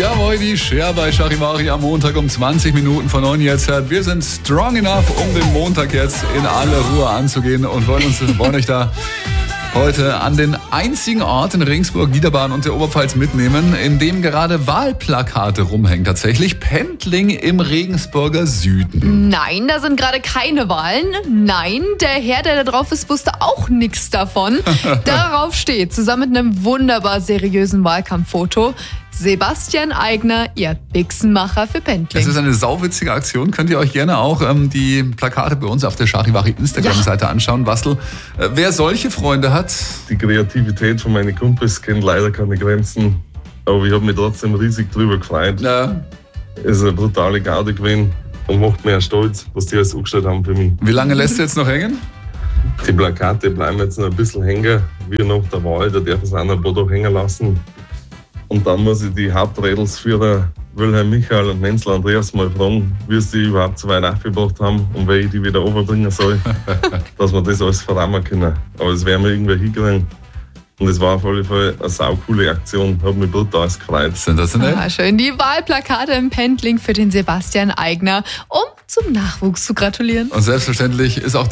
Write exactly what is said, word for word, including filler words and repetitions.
Jawohl, die Cher bei Charivari am Montag um zwanzig Minuten vor neun jetzt. Wir sind strong enough, um den Montag jetzt in aller Ruhe anzugehen und wollen, uns, wollen euch da heute an den einzigen Ort in Regensburg, Niederbayern und der Oberpfalz mitnehmen, in dem gerade Wahlplakate rumhängen. Tatsächlich Pendling im Regensburger Süden. Nein, da sind gerade keine Wahlen. Nein, der Herr, der da drauf ist, wusste auch nichts davon. Darauf steht, zusammen mit einem wunderbar seriösen Wahlkampffoto, Sebastian Aigner, ihr Bixenmacher für Pendling. Das ist eine sauwitzige Aktion. Könnt ihr euch gerne auch ähm, die Plakate bei uns auf der Charivari Instagram-Seite ja. anschauen. Bastel, äh, wer solche Freunde hat... Die Kreativität von meinen Kumpels kennt leider keine Grenzen. Aber ich habe mich trotzdem riesig drüber gefreut. Ja. Es ist eine brutale Garde gewesen und macht mir stolz, was die alles angestellt haben für mich. Wie lange lässt du jetzt noch hängen? Die Plakate bleiben jetzt noch ein bisschen hängen, wie nach der Wahl. Da darf es auch noch ein paar Tage hängen lassen. Und dann muss ich die Haupträdelsführer Wilhelm Michael und Menzel Andreas mal fragen, wie sie die überhaupt so weit aufgebracht haben und wie ich die wieder overbringen soll, dass wir das alles verrahmen können. Aber das werden wir irgendwie hinkriegen. Und es war auf jeden Fall eine saucoole Aktion. Hat mich brutal gefreut. Sensationell. Ah, schön. Die Wahlplakate im Pendling für den Sebastian Aigner, um zum Nachwuchs zu gratulieren. Und selbstverständlich ist auch